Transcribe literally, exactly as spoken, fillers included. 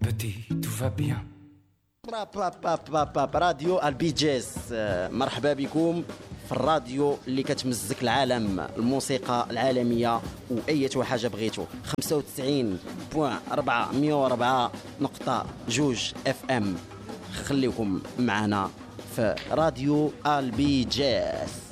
petit, tout va bien. راديو البي جيس، مرحبا بكم في الراديو اللي كتمزك العالم، الموسيقى العالميه واي حاجه بغيتو. خمسة وتسعين فاصلة أربعة مية وأربعة نقطة جوج اف ام. خليكم معنا في راديو البي جيس.